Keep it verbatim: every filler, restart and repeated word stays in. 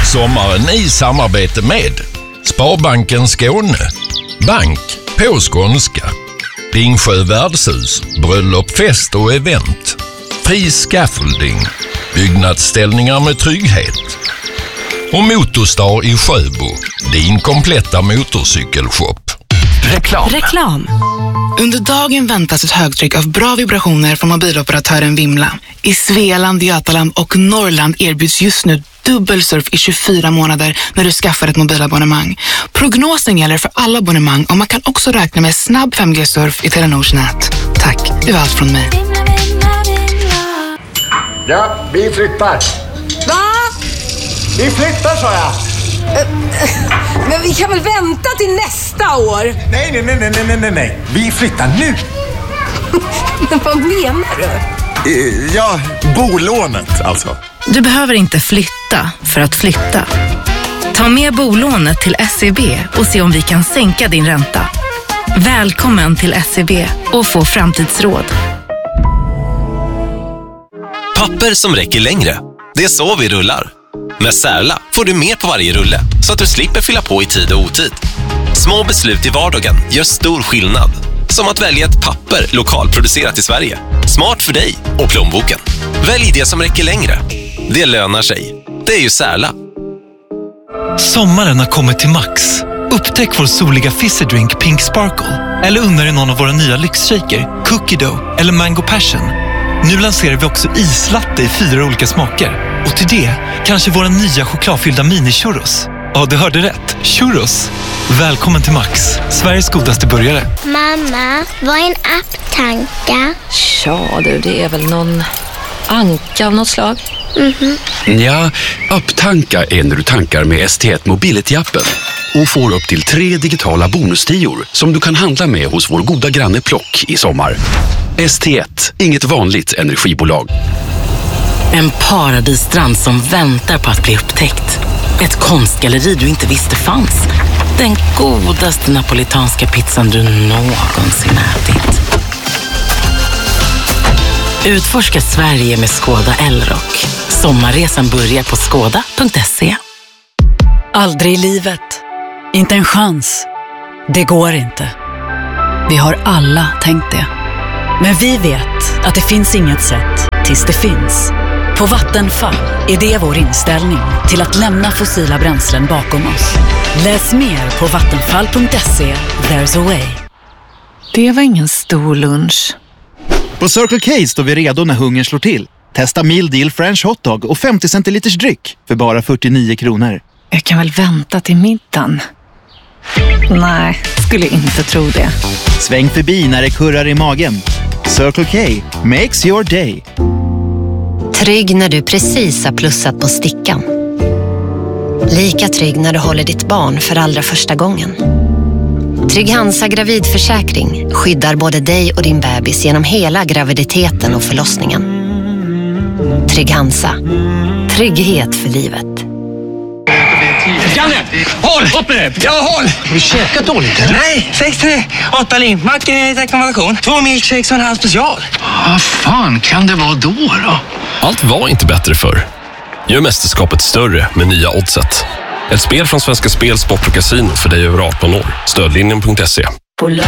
sommaren i samarbete med Sparbanken Skåne, bank på skånska, Ringsjö värdshus, bröllop, fest och event, Fri Scaffolding, byggnadsställningar med trygghet och Motorstar i Sjöbo, din kompletta motorcykelshop. Reklam. Reklam. Under dagen väntas ett högtryck av bra vibrationer från mobiloperatören Vimla. I Svealand, Götaland och Norrland erbjuds just nu dubbelsurf i tjugofyra månader när du skaffar ett mobilabonnemang. Prognosen gäller för alla abonnemang och man kan också räkna med snabb fem G-surf i Telenors nät. Tack, det var allt från mig. Ja, vi flyttar. Va? Vi flyttar, sa jag. Men vi kan väl vänta till nästa år? Nej, nej, nej, nej, nej, nej. Vi flyttar nu. Vad menar du? Ja, bolånet alltså. Du behöver inte flytta för att flytta. Ta med bolånet till S E B och se om vi kan sänka din ränta. Välkommen till S E B och få framtidsråd. Papper som räcker längre. Det är så vi rullar. Med Särla får du mer på varje rulle så att du slipper fylla på i tid och otid. Små beslut i vardagen gör stor skillnad. Som att välja ett papper lokalproducerat i Sverige. Smart för dig och plånboken. Välj det som räcker längre. Det lönar sig. Det är ju Särla. Sommaren har kommit till Max. Upptäck vår soliga fizzy drink Pink Sparkle. Eller unna dig någon av våra nya lyxshaker, Cookie Dough eller Mango Passion. Nu lanserar vi också islatte i fyra olika smaker. Och till det kanske våra nya chokladfyllda mini-churros. Ja, du hörde rätt. Churros. Välkommen till Max, Sveriges godaste burgare. Mamma, vad är en apptanka? Ja du, det är väl någon anka av något slag. Mhm. Ja, apptanka är när du tankar med S T ett Mobility-appen och får upp till tre digitala bonustior som du kan handla med hos vår goda granne Plock i sommar. S T ett, inget vanligt energibolag. En paradisstrand som väntar på att bli upptäckt. Ett konstgalleri du inte visste fanns. Den godaste napolitanska pizzan du någonsin ätit. Utforska Sverige med Skoda Elrock. Sommarresan börjar på skoda punkt se. Aldrig i livet. Inte en chans. Det går inte. Vi har alla tänkt det. Men vi vet att det finns inget sätt tills det finns. På Vattenfall är det vår inställning till att lämna fossila bränslen bakom oss. Läs mer på vattenfall punkt se. There's a way. Det var ingen stor lunch. På Circle K står vi redo när hungern slår till. Testa meal deal French hotdog och femtio centiliters dryck för bara fyrtionio kronor. Jag kan väl vänta till middagen? Nej, skulle inte tro det. Sväng förbi när det kurrar i magen. Circle K makes your day. Trygg när du precis har plussat på stickan. Lika trygg när du håller ditt barn för allra första gången. Trygg Hansa gravidförsäkring skyddar både dig och din bebis genom hela graviditeten och förlossningen. Trygg Hansa. Trygghet för livet. Janne, håll! Upp med det! Ja, håll! Har du käkat dåligt eller? Nej, sex tre, åtta limmack, rekommendation. Två milkshakes och en halv special. Vad fan kan det vara då då? Allt var inte bättre förr. Gör mästerskapet större med nya Oddset. Ett spel från Svenska Spel, Sport och Casino för dig över arton år. Stödlinjen punkt se.